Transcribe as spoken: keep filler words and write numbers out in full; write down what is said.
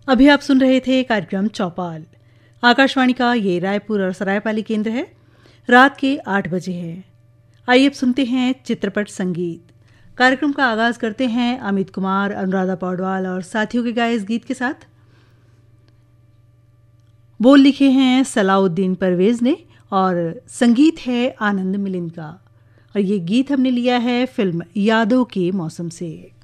अभी आप सुन रहे थे कार्यक्रम चौपाल। आकाशवाणी का ये रायपुर और सरायपाली केंद्र है। रात के आठ बजे है। आइए अब सुनते हैं चित्रपट संगीत। कार्यक्रम का आगाज करते हैं अमित कुमार, अनुराधा पौडवाल और साथियों के गाए इस गीत के साथ। बोल लिखे हैं सलाउद्दीन परवेज ने और संगीत है आनंद मिलिंद का। और ये गीत हमने लिया है फिल्म यादों के मौसम से।